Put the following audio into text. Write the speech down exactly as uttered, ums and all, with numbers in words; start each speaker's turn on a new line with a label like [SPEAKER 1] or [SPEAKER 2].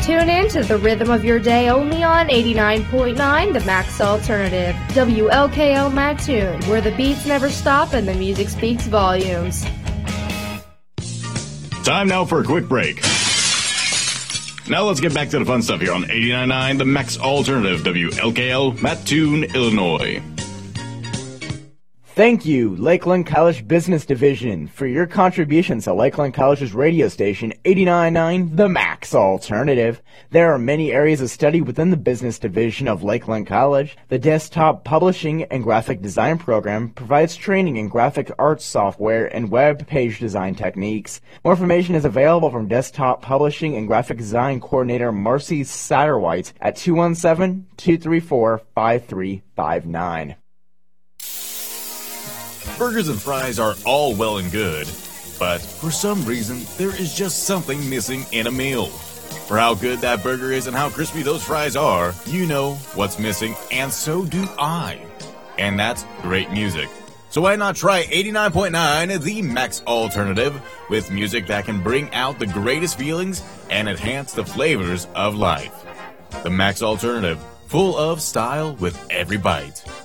[SPEAKER 1] Tune in to the rhythm of your day only on eighty-nine point nine The Max Alternative, W L K L Mattoon, where the beats never stop and the music speaks volumes.
[SPEAKER 2] Time now for a quick break. Now let's get back to the fun stuff here on eighty-nine point nine The Max Alternative, W L K L Mattoon, Illinois.
[SPEAKER 3] Thank you, Lakeland College Business Division, for your contributions to Lakeland College's radio station, eighty-nine point nine The Max Alternative. There are many areas of study within the Business Division of Lakeland College. The Desktop Publishing and Graphic Design program provides training in graphic arts software and web page design techniques. More information is available from Desktop Publishing and Graphic Design Coordinator Marcy Satterwhite at two one seven, two three four, five three five nine.
[SPEAKER 4] Burgers and fries are all well and good, but for some reason, there is just something missing in a meal. For how good that burger is and how crispy those fries are, you know what's missing, and so do I. And that's great music. So why not try eighty-nine point nine The Max Alternative with music that can bring out the greatest feelings and enhance the flavors of life. The Max Alternative, full of style with every bite.